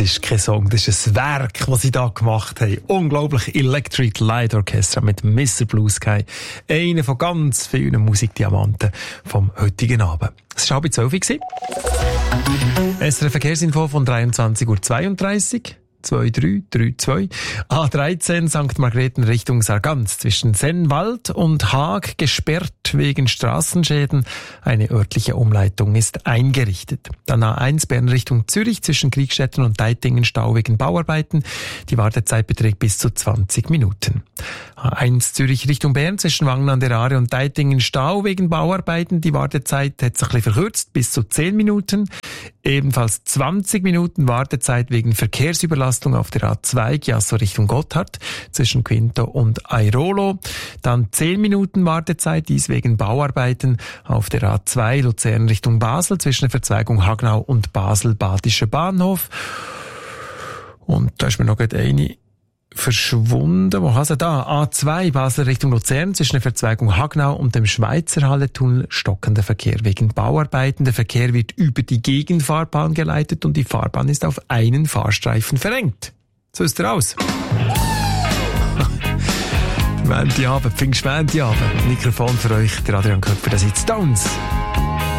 ist kein Song, das ist ein Werk, das sie da gemacht haben. Unglaublich. Electric Light Orchestra mit Mr. Blue Sky. Einer von ganz vielen Musikdiamanten vom heutigen Abend. Es war 11:30 Uhr. SRF Verkehrsinfo von 23:32 Uhr. 2332. A13 St. Margrethen Richtung Sargans zwischen Sennwald und Haag gesperrt wegen Straßenschäden. Eine örtliche Umleitung ist eingerichtet. Dann A1 Bern Richtung Zürich zwischen Kriegstetten und Deitingen Stau wegen Bauarbeiten. Die Wartezeit beträgt bis zu 20 Minuten. A1 Zürich Richtung Bern zwischen Wangen an der Aare und Deitingen Stau wegen Bauarbeiten. Die Wartezeit hat sich ein bisschen verkürzt bis zu 10 Minuten. Ebenfalls 20 Minuten Wartezeit wegen Verkehrsüberlastung auf der A2 Chiasso Richtung Gotthard zwischen Quinto und Airolo. Dann 10 Minuten Wartezeit, dies wegen Bauarbeiten auf der A2 Luzern Richtung Basel zwischen der Verzweigung Hagnau und Basel-Badischer Bahnhof. Und da ist mir noch eine verschwunden. Wo hast du da? A2 Basel Richtung Luzern zwischen der Verzweigung Hagnau und dem Schweizer Halletunnel stockender Verkehr wegen Bauarbeiten. Der Verkehr wird über die Gegenfahrbahn geleitet und die Fahrbahn ist auf einen Fahrstreifen verengt. So ist er aus. Pfingstmäntiabend. Mikrofon für euch, der Adrian Köpfer, das sind Stones.